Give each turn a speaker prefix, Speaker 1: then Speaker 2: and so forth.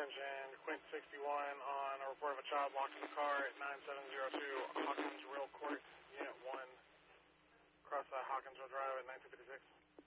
Speaker 1: engine, Quint 61 on a report of a child locked in the car at 9702 Hawkinsville Court, Unit 1, across Hawkinsville Drive at 9256.